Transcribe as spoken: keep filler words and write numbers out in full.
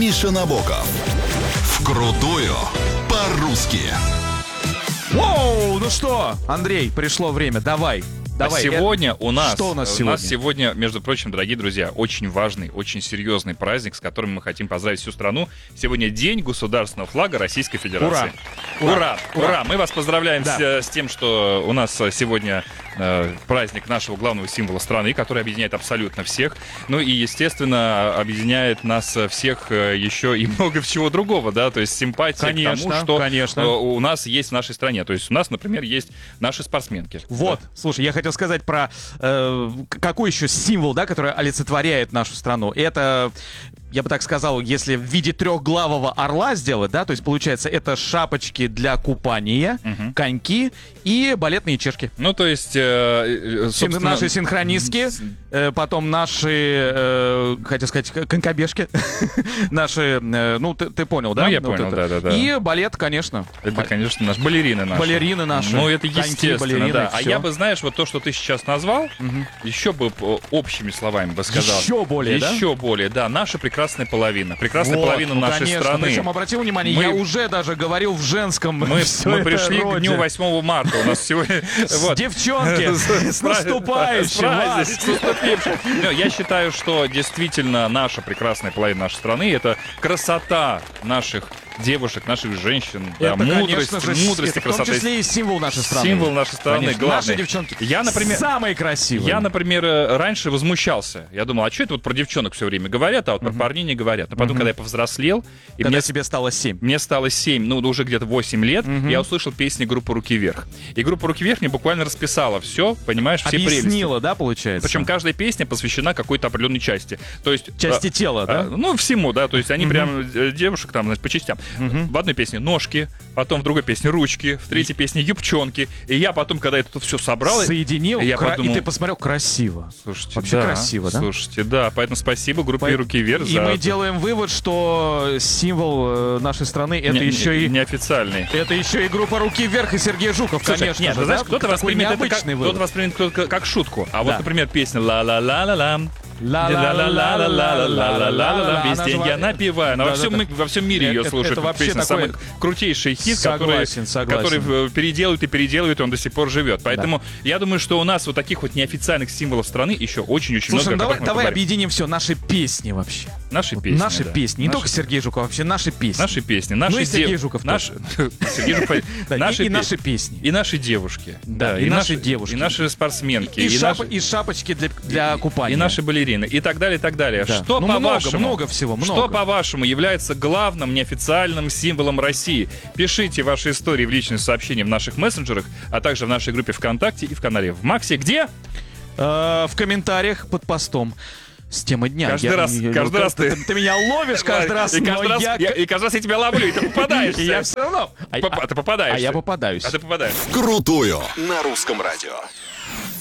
Миша Набоков. Вкрутую по-русски. Воу, ну что, Андрей, пришло время, давай. Давай. А сегодня у нас, Что у нас у сегодня? нас сегодня, между прочим, дорогие друзья, очень важный, очень серьезный праздник, с которым мы хотим поздравить всю страну. Сегодня День государственного флага Российской Федерации. Ура! Ура! Ура! Ура! Мы вас поздравляем Да. с, с тем, что у нас сегодня э, праздник нашего главного символа страны, который объединяет абсолютно всех. Ну и, естественно, объединяет нас всех э, еще и много чего другого, да, то есть симпатия Конечно, к тому, что конечно. э, у нас есть в нашей стране. То есть у нас, например, есть наши спортсменки. Вот, слушай, я хотел сказать про э, какой еще символ, да, который олицетворяет нашу страну. Это, я бы так сказал, если в виде трехглавого орла сделать, да, то есть получается это шапочки для купания, Мгм. коньки и балетные чешки. Ну, то есть, э, э, Син- собственно... Наши синхронистки, э, потом наши, э, хотел сказать, к- конькобежки, наши, э, ну, ты, ты понял, да? Ну, я Вот понял, это. да-да-да. И балет, конечно. Это, конечно, наши балерины наши. Балерины наши. Ну, это Коньки, естественно, балерины, да. А всё. я бы, знаешь, вот то, что ты сейчас назвал, еще бы э, общими словами бы сказал. Еще более, да? Еще более, да. Наша прекрасная половина. Прекрасная Вот, половина ну, нашей конечно. страны. Причем, обратил внимание, Мы- я уже даже говорил в женском. Мы, всё мы это пришли к роде. дню восьмого марта. У нас сегодня... вот. Девчонки, с пра- наступающим с праздником, вас. с наступившим. Ну, Я считаю, что действительно наша прекрасная половина нашей страны — это красота наших девушек, наших женщин, да, Это, мудрость, конечно же, мудрость и это в том красота. числе и символ нашей страны. Символ нашей страны, Конечно. главный. Наши девчонки Я, например, самые красивые. Я, например, э, раньше возмущался. Я думал, а что это вот про девчонок все время говорят, а вот про парней не говорят. Но потом, когда я повзрослел, и Когда мне, тебе стало семь. мне стало семь, ну, уже где-то восемь лет, я услышал песни группы «Руки вверх». И группа «Руки вверх» мне буквально расписала все, понимаешь, все прелести. Объяснила, да, получается? Причем каждая песня посвящена какой-то определенной части. То есть, Части а, тела, а, да? ну, всему, да. То есть они прям э, девушек там, значит, по частям. В одной песне ножки, потом в другой песне ручки, в третьей песне юбчонки. И я потом, когда это все собрал... Соединил, я кра- подумал, и ты посмотрел, красиво. Слушайте, Вообще да, красиво, да? Слушайте, да, поэтому спасибо группе По- «Руки вверх» И за... мы делаем вывод, что символ э, нашей страны это не- еще не- и... неофициальный. Это еще и группа «Руки вверх» и Сергей Жуков, Слушай, конечно нет, же. ты знаешь, да? кто-то Такой воспримет это как, необычный кто-то вывод. воспримет как, как шутку. А вот, Да. например, песня «Ла-ла-ла-ла-лам». Ла-ла-ла-ла-ла-ла-ла-ла-ла-ла-ла. Весь день я напеваю. Но во всем, Да-да-да. во всем мире ее Это- слушают. это вообще Песня такой- самый крутейший хит, который, Согласен, согласен. который э, переделывают и переделывают, и он до сих пор живет. Поэтому я думаю, что у нас вот таких вот неофициальных символов страны еще очень-очень Слушай, много. ну давай, о которых мы давай поговорим. объединим все, наши песни вообще. Наши песни. наши да. песни, не Наши только Сергей Жуков, вообще наши песни. Наши песни, наши Ну и Сергей дев- Жуков наши, Сергей Жуков, Да, и- наши и пе- наши песни. и наши девушки, Да, и наши девушки. и наши спортсменки, И, и, шап- наши, и шапочки для, для купания. и наши балерины, и так далее, и так далее. Да. Что Ну, по много, вашему? много всего, много. Что по вашему является главным неофициальным символом России? Пишите ваши истории в личные сообщения в наших мессенджерах, а также в нашей группе ВКонтакте и в канале в Максе, где Э, в комментариях под постом с темой дня. Каждый Я- раз- я- каждый ты, раз ты- ты, ты меня ловишь каждый раз, и но каждый раз я... я, и каждый раз я тебя ловлю, и ты попадаешь. и я все равно... А, Поп- а ты попадаешься. а я попадаюсь. А ты попадаешь. Крутую на русском радио.